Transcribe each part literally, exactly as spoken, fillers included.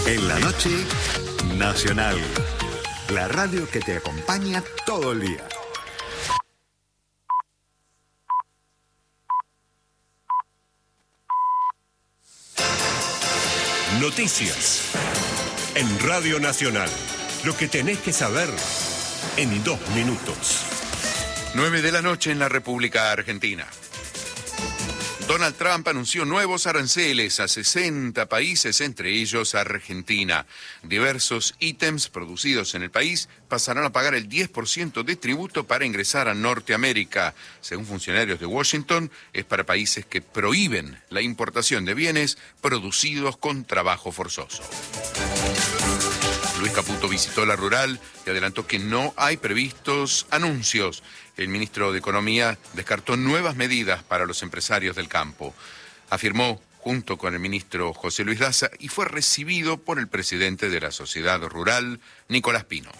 En la noche, Nacional. La radio que te acompaña todo el día. Noticias. En Radio Nacional. Lo que tenés que saber en dos minutos. nueve de la noche en la República Argentina. Donald Trump anunció nuevos aranceles a sesenta países, entre ellos Argentina. Diversos ítems producidos en el país pasarán a pagar el diez por ciento de tributo para ingresar a Norteamérica. Según funcionarios de Washington, es para países que prohíben la importación de bienes producidos con trabajo forzoso. Luis Caputo visitó la rural y adelantó que no hay previstos anuncios. El ministro de Economía descartó nuevas medidas para los empresarios del campo. Afirmó, junto con el ministro José Luis Daza, y fue recibido por el presidente de la Sociedad Rural, Nicolás Pino.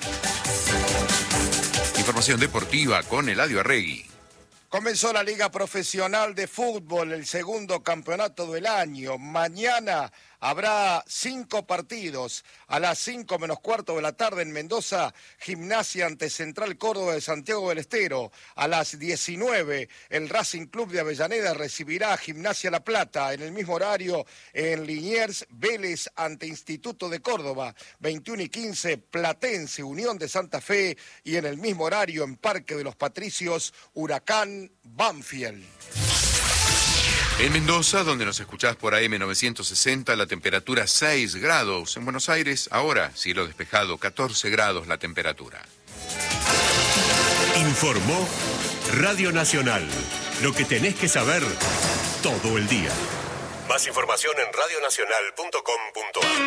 Información deportiva con Eladio Arregui. Comenzó la Liga Profesional de Fútbol, el segundo campeonato del año. Mañana habrá cinco partidos. A las cinco menos cuarto de la tarde en Mendoza, Gimnasia ante Central Córdoba de Santiago del Estero. A las diecinueve, el Racing Club de Avellaneda recibirá a Gimnasia La Plata. En el mismo horario, en Liniers, Vélez ante Instituto de Córdoba. veintiuno y quince, Platense, Unión de Santa Fe. Y en el mismo horario, en Parque de los Patricios, Huracán Banfield. En Mendoza, donde nos escuchás por A M novecientos sesenta, la temperatura seis grados. En Buenos Aires, ahora, cielo despejado, catorce grados la temperatura. Informó Radio Nacional. Lo que tenés que saber todo el día. Más información en radionacional punto com punto ar.